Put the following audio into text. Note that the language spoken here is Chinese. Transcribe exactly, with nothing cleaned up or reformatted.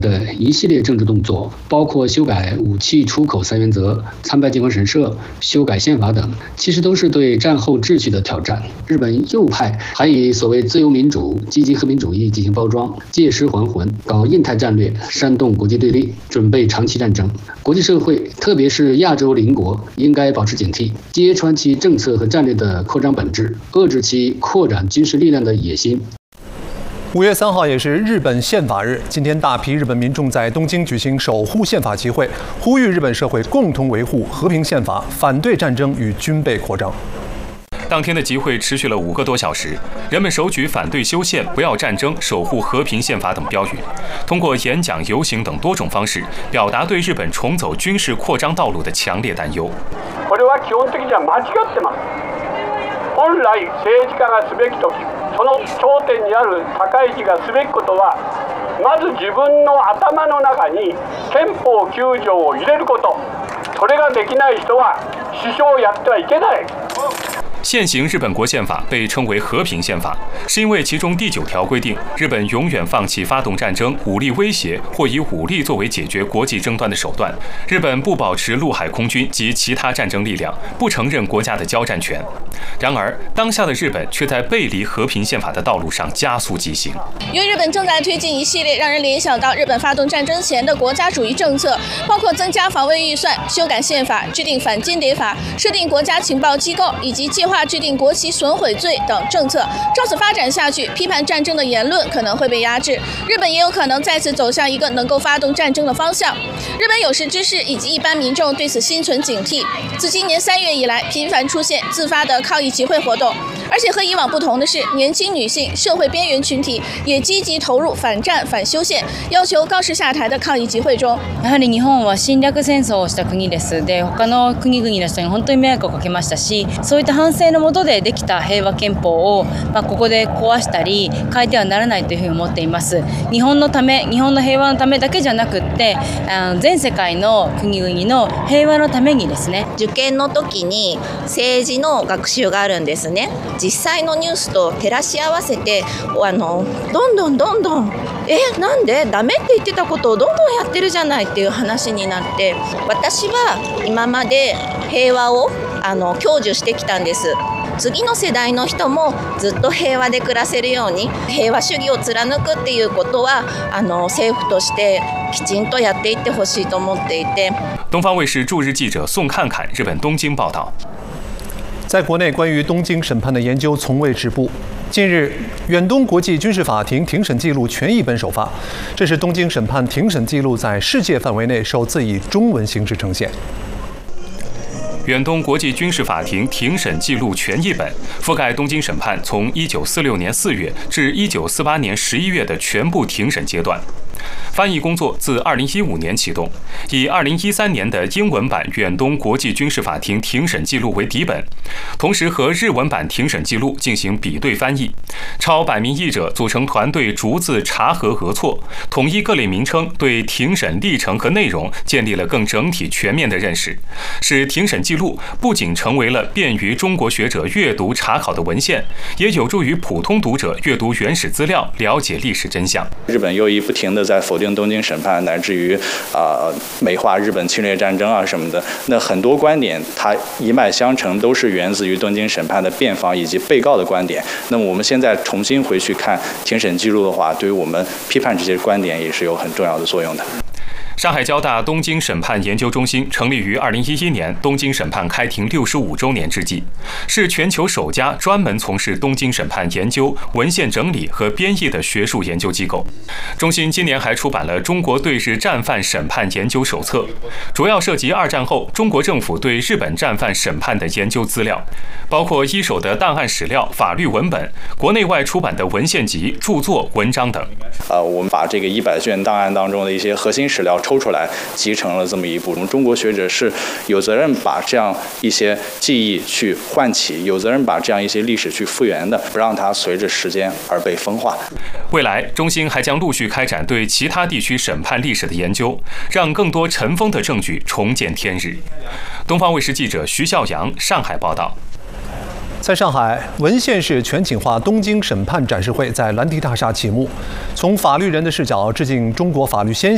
的一系列政治动作，包括修改武器出口三原则、参拜靖国神社、修改宪法等，其实都是对战后秩序的挑战。日本右派还以所谓自由民主、积极和平主义进行包装，借尸还魂，搞印太战略，煽动国际对立，准备长期战争。国际社会，特别是亚洲邻国，应该保持警惕，揭穿其政策和战略的扩张本质，遏制其扩展军事力量的野心。 五月三号也是日本宪法日，今天大批日本民众在东京举行守护宪法集会，呼吁日本社会共同维护和平宪法，反对战争与军备扩张。 当天的集会持续了五个多小时，人们手举反对修宪、不要战争、守护和平宪法等标语，通过演讲、游行等多种方式，表達对日本重走军事扩張道路的強烈擔憂。 これは基本的には間違ってます。本来政治家がすべき時、その頂点にある高市がすべきことは、まず自分の頭の中に憲法きゅう条を入れること。それができない人は首相をやってはいけない。 现行日本国宪法被称为和平宪法，是因为其中第九条规定，日本永远放弃发动战争、武力威胁或以武力作为解决国际争端的手段。日本不保持陆海空军及其他战争力量，不承认国家的交战权。然而，当下的日本却在背离和平宪法的道路上加速疾行。 因为日本正在推进一系列让人联想到日本发动战争前的国家主义政策，包括增加防卫预算、修改宪法、制定反间谍法、设定国家情报机构以及计划制定国旗损毁罪等政策。照此发展下去，批判战争的言论可能会被压制，日本也有可能再次走向一个能够发动战争的方向。日本有识之士以及一般民众对此心存警惕。自今年三月以来，频繁出现自发的抗议集会活动，而且和以往不同的是，年轻女性、社会边缘群体也积極投入反战、反修宪、要求高市下台的抗議集会中。 やはり日本は侵略戦争をした国です。で、他の国々の人に本当に迷惑をかけましたし、そういった反省の下でできた平和憲法を、まあ、ここで壊したり変えてはならないというふうに思っています。日本のため、日本の平和のためだけじゃなくって、あの全世界の国々の平和のためにですね。 受験の時に政治の学習があるんですね。実際のニュースと照らし合わせてあのどんどんどんどんえなんでダメって言ってたことをどんどんやってるじゃないっていう話になって、私は今まで平和をあの享受してきたんです。次の世代の人もずっと平和で暮らせるように平和主義を貫くっていうことはあの政府としてきちんとやっていってほしいと思っていて。 东方卫视驻日记者宋看看日本东京报道。 在国内，关于东京审判的研究从未止步。近日，远东国际军事法庭庭审记录全译本首发，这是东京审判庭审记录在世界范围内首次以中文形式呈现。 远东国际军事法庭庭审记录全译本覆盖东京审判从一九四六年四月至一九四八年十一月的全部庭审阶段。翻译工作自二零一五年启动，以二零一三年的英文版远东国际军事法庭庭审记录为底本，同时和日文版庭审记录进行比对翻译。超百名译者组成团队，逐字查核讹错，统一各类名称，对庭审历程和内容建立了更整体全面的认识，使庭审记录不仅成为了便于中国学者阅读查考的文献，也有助于普通读者阅读原始资料，了解历史真相。 日本右翼不停地在否定东京审判，乃至于啊、呃、美化日本侵略战争啊什么的。那很多观点它一脉相承，都是源自于东京审判的辩方以及被告的观点。那么我们现在重新回去看庭审记录的话，对于我们批判这些观点也是有很重要的作用的。 上海交大东京审判研究中心成立于二零一一年，东京审判开庭六十五周年之际，是全球首家专门从事东京审判研究、文献整理和编译的学术研究机构。中心今年还出版了《中国对日战犯审判研究手册》，主要涉及二战后中国政府对日本战犯审判的研究资料，包括一手的档案史料、法律文本、国内外出版的文献集、著作、文章等。 呃，我们把这个一百卷档案当中的一些核心史料抽出来，集成了这么一部。我们中国学者是有责任把这样一些记忆去唤起，有责任把这样一些历史去复原的，不让它随着时间而被风化。 未来，中心还将陆续开展对其他地区审判历史的研究，让更多尘封的证据重见天日。东方卫视记者徐孝阳上海报道。 在上海，文献式全景化东京审判展示会在兰迪大厦启幕，从法律人的视角致敬中国法律先